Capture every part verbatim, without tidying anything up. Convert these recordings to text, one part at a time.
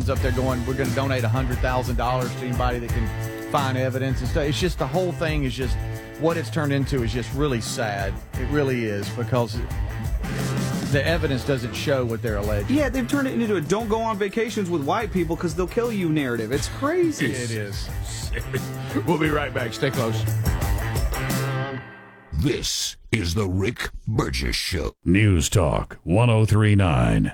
signs up there going, we're going to donate one hundred thousand dollars to anybody that can find evidence and stuff. It's just the whole thing is just, what it's turned into is just really sad. It really is, because the evidence doesn't show what they're alleging. Yeah, they've turned it into a don't go on vacations with white people because they'll kill you narrative. It's crazy. It is. We'll be right back. Stay close. This is the Rick Burgess Show. News Talk one oh three point nine.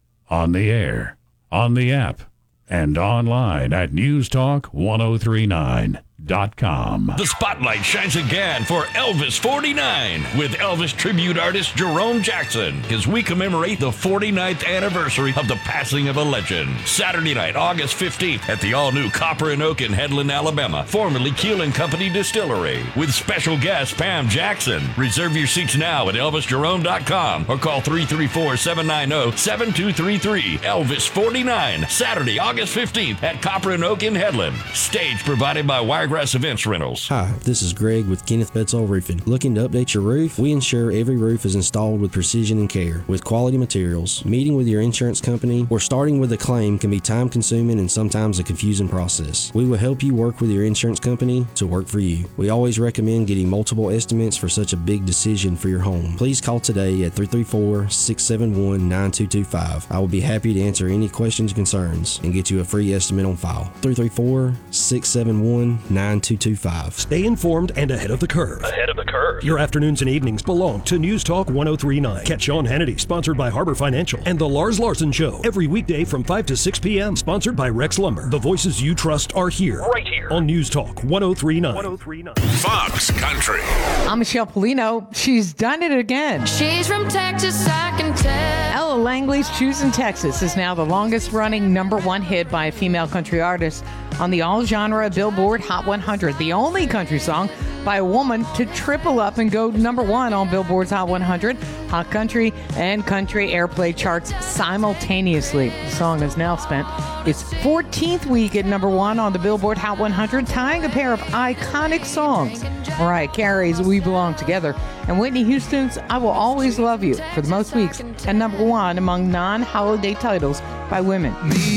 On the air, on the app, and online at news talk ten thirty-nine dot com. The spotlight shines again for Elvis forty-nine with Elvis tribute artist Jerome Jackson as we commemorate the forty-ninth anniversary of the passing of a legend. Saturday night, August fifteenth at the all-new Copper and Oak in Headland, Alabama, formerly Keel and Company Distillery, with special guest Pam Jackson. Reserve your seats now at elvis jerome dot com or call three three four, seven nine zero, seven two three three. Elvis forty-nine, Saturday, August fifteenth at Copper and Oak in Headland. Stage provided by Wiregrass Events Rentals. Hi, this is Greg with Kenneth Betzell Roofing. Looking to update your roof? We ensure every roof is installed with precision and care, with quality materials. Meeting with your insurance company or starting with a claim can be time-consuming and sometimes a confusing process. We will help you work with your insurance company to work for you. We always recommend getting multiple estimates for such a big decision for your home. Please call today at three three four, six seven one, nine two two five. I will be happy to answer any questions and concerns and get you a free estimate on file. three three four, six seven one, nine two two five. Stay informed and ahead of the curve. Ahead of the curve. Your afternoons and evenings belong to News Talk ten thirty-nine. Catch Sean Hannity, sponsored by Harbor Financial, and The Lars Larson Show every weekday from five to six p.m. Sponsored by Rex Lumber. The voices you trust are here. Right here. On News Talk ten thirty-nine. ten thirty-nine. Fox Country. I'm Michelle Polino. She's done it again. She's from Texas, I can tell. Ella Langley's Choosing Texas is now the longest running number one hit by a female country artist on the all-genre Billboard Hot one hundred, the only country song by a woman to triple up and go number one on Billboard's Hot one hundred, Hot Country, and Country Airplay charts simultaneously. The song has now spent its fourteenth week at number one on the Billboard Hot one hundred, tying a pair of iconic songs, Mariah Carey's We Belong Together and Whitney Houston's I Will Always Love You, for the most weeks at number one among non-holiday titles by women.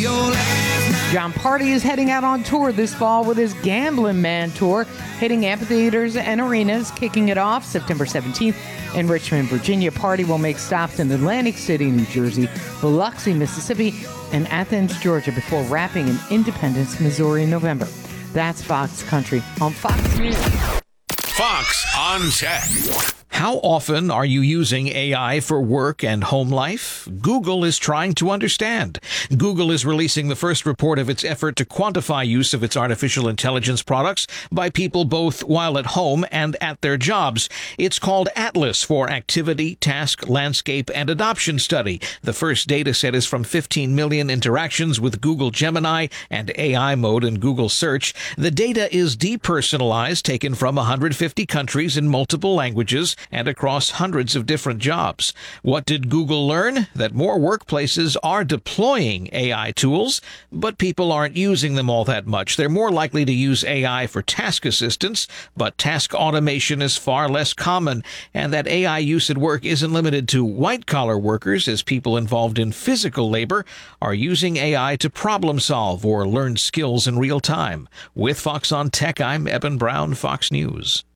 John Party is heading out on tour this fall with his Gambling Man tour, hitting amphitheaters and arenas, kicking it off September seventeenth in Richmond, Virginia. Party will make stops in Atlantic City, New Jersey, Biloxi, Mississippi, and Athens, Georgia, before wrapping in Independence, Missouri in November. That's Fox Country on Fox News. Fox on Tech. How often are you using A I for work and home life? Google is trying to understand. Google is releasing the first report of its effort to quantify use of its artificial intelligence products by people both while at home and at their jobs. It's called Atlas for Activity, Task, Landscape, and Adoption Study. The first data set is from fifteen million interactions with Google Gemini and A I mode in Google Search. The data is depersonalized, taken from one hundred fifty countries in multiple languages and across hundreds of different jobs. What did Google learn? That more workplaces are deploying A I tools, but people aren't using them all that much. They're more likely to use A I for task assistance, but task automation is far less common, and that A I use at work isn't limited to white-collar workers, as people involved in physical labor are using A I to problem solve or learn skills in real time. With Fox on Tech, I'm Eben Brown, Fox News.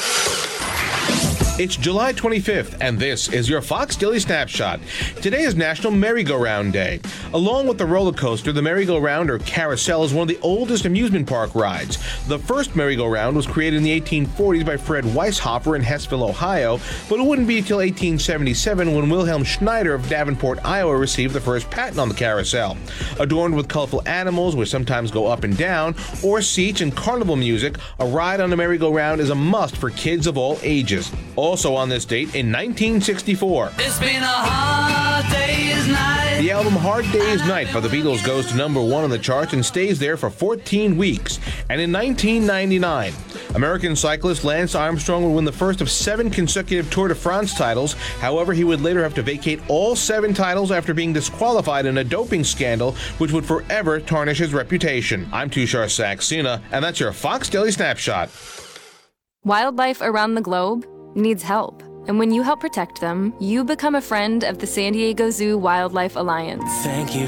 It's July twenty-fifth, and this is your Fox Daily Snapshot. Today is National Merry-Go-Round Day. Along with the roller coaster, the merry-go-round, or carousel, is one of the oldest amusement park rides. The first merry-go-round was created in the eighteen forties by Fred Weishaupt in Hessville, Ohio, but it wouldn't be until eighteen seventy-seven when Wilhelm Schneider of Davenport, Iowa, received the first patent on the carousel. Adorned with colorful animals, which sometimes go up and down, or seats and carnival music, a ride on the merry-go-round is a must for kids of all ages. Also on this date, in nineteen sixty-four, It's been a hard day's night. the album Hard Day's Night by the Beatles goes to number one on the charts and stays there for fourteen weeks. And in nineteen ninety-nine, American cyclist Lance Armstrong would win the first of seven consecutive Tour de France titles. However, he would later have to vacate all seven titles after being disqualified in a doping scandal, which would forever tarnish his reputation. I'm Tushar Saxena, and that's your Fox Daily Snapshot. Wildlife around the globe needs help. And when you help protect them, you become a friend of the San Diego Zoo Wildlife Alliance. Thank you